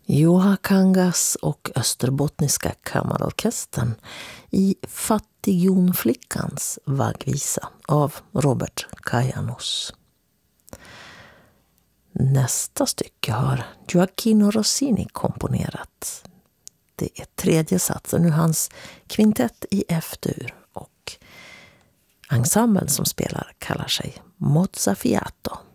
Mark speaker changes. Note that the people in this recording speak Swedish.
Speaker 1: Juha Kangas och Österbottniska kammarorkestern i Fattigjonflickans vaggvisa av Robert Kajanus. Nästa stycke har Gioacchino Rossini komponerat. Det är tredje satsen ur hans kvintett i F-dur, och ensemblen som spelar kallar sig Mozzafiato.